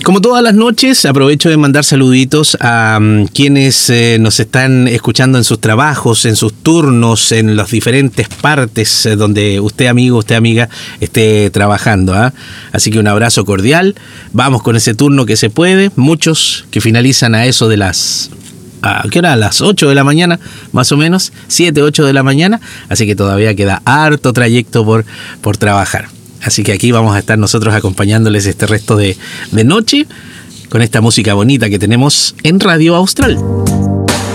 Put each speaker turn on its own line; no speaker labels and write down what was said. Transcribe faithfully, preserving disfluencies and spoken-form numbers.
Como todas las noches, aprovecho de mandar saluditos a um, quienes eh, nos están escuchando en sus trabajos, en sus turnos, en las diferentes partes eh, donde usted, amigo, usted, amiga, esté trabajando, ¿eh? Así que un abrazo cordial. Vamos con ese turno que se puede. Muchos que finalizan a eso de las... ¿A qué hora? A las ocho de la mañana, más o menos. siete, ocho de la mañana. Así que todavía queda harto trayecto por, por trabajar. Así que aquí vamos a estar nosotros acompañándoles este resto de, de noche con esta música bonita que tenemos en Radio Austral.